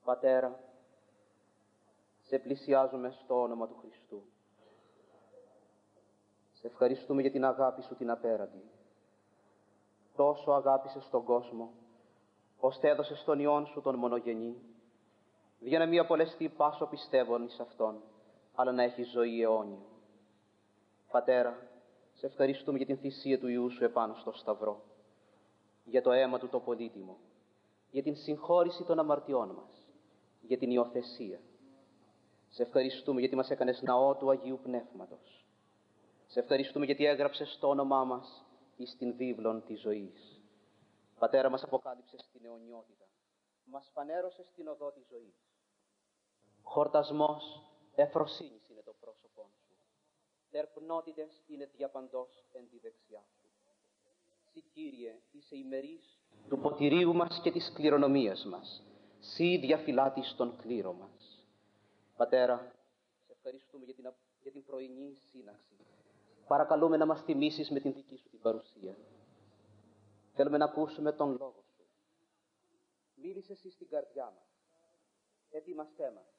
Πατέρα, σε πλησιάζουμε στο όνομα του Χριστού. Σε ευχαριστούμε για την αγάπη σου την απέραντη. Τόσο αγάπησες τον κόσμο, ώστε έδωσες τον Υιόν σου τον μονογενή, για να μην απολεστεί πάσο πιστεύων εις Αυτόν, αλλά να έχει ζωή αιώνια. Πατέρα, σε ευχαριστούμε για την θυσία του Υιού σου επάνω στο Σταυρό, για το αίμα του το πολύτιμο, για την συγχώρηση των αμαρτιών μας, για την υιοθεσία. Σε ευχαριστούμε γιατί μας έκανες ναό του Αγίου Πνεύματος. Σε ευχαριστούμε γιατί έγραψες το όνομά μας εις την βίβλον της ζωής. Πατέρα, μας αποκάλυψες την αιωνιότητα. Μας φανέρωσες την οδό της ζωής. Χορτασμός εφροσύνης είναι το πρόσωπό σου. Τερπνότητες είναι διαπαντός εν τη δεξιά σου. Συ, Κύριε, είσαι ημερής του ποτηρίου μας και της κληρονομίας μας. Συ, διαφυλάτης των κλήρων μας. Πατέρα, σε ευχαριστούμε για την πρωινή σύναξη. Παρακαλούμε να μας θυμίσεις με την δική σου την παρουσία. Θέλουμε να ακούσουμε τον Λόγο σου. Μίλησε εσύ στην καρδιά μας. Ετοίμαστέ μας.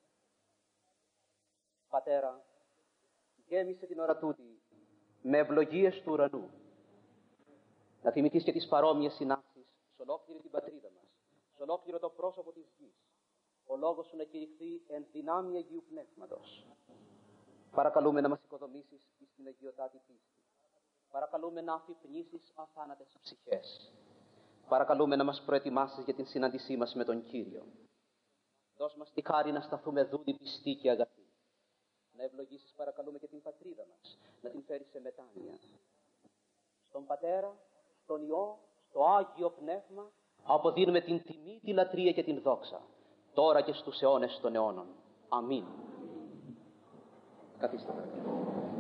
Πατέρα, γέμισε την ώρα τούτη με ευλογίες του ουρανού. Να θυμηθείς και τις παρόμοιες συνάξεις σε ολόκληρη την πατρίδα μας, σε ολόκληρο το πρόσωπο της γης. Ο Λόγος σου να κηρυχθεί εν δυνάμει Αγίου Πνεύματος. Παρακαλούμε να μας οικοδομήσεις στην αγιωτάτη πίστη. Παρακαλούμε να αφυπνήσεις αθάνατες ψυχές. Παρακαλούμε να μας προετοιμάσεις για την συνάντησή μας με τον Κύριο. Δώσ' μας τη χάρη να σταθούμε δούλοι πιστοί και αγαθοί. Να ευλογήσεις παρακαλούμε και την πατρίδα μας, να την φέρεις σε μετάνοια. Στον Πατέρα, στον Υιό, στο Άγιο Πνεύμα, αποδίνουμε την τιμή, τη λατρεία και την δόξα, τώρα και στους αιώνες των αιώνων. Αμήν. Καθίστε.